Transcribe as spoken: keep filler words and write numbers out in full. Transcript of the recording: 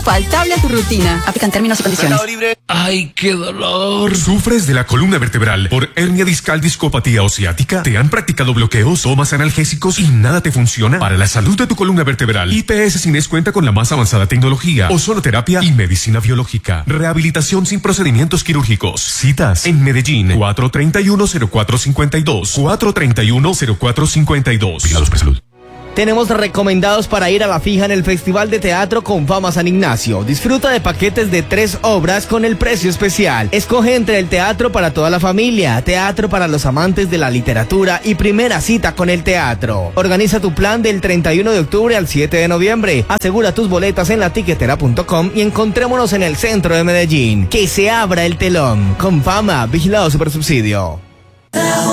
infaltable a tu rutina. Aplican términos y condiciones. ¡Ay, qué dolor! ¿Sufres de la columna vertebral por hernia discal, discopatía o ciática? ¿Te han practicado bloqueos, tomas analgésicos y nada te funciona? Para la salud de tu columna vertebral, I P S Cines cuenta con la más avanzada tecnología, ozonoterapia y medicina biológica. Rehabilitación sin procedimientos quirúrgicos. Citas en Medellín, cuatro treinta y uno, cero cuatro cincuenta y dos, cuatro treinta y uno, cero cuatro cincuenta y dos. Vigilados por salud. Tenemos recomendados para ir a la fija en el Festival de Teatro con Fama San Ignacio. Disfruta de paquetes de tres obras con el precio especial. Escoge entre el teatro para toda la familia, teatro para los amantes de la literatura y primera cita con el teatro. Organiza tu plan del treinta y uno de octubre al siete de noviembre. Asegura tus boletas en la tiquetera punto com y encontrémonos en el centro de Medellín. Que se abra el telón. Con Fama, vigilado Supersubsidio.